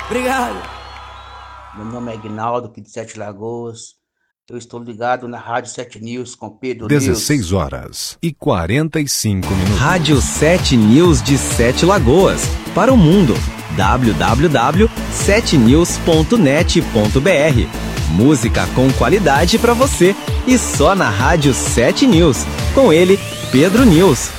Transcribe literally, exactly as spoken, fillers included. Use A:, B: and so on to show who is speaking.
A: Obrigado.
B: Meu nome é Aguinaldo, aqui de Sete Lagoas. Eu estou ligado na Rádio Sete News com Pedro
C: dezesseis horas e quarenta e cinco minutos.
D: Rádio Sete News de Sete Lagoas. Para o mundo. w w w ponto sete news ponto net ponto b r. Música com qualidade para você. E só na Rádio Sete News. Com ele, Pedro News.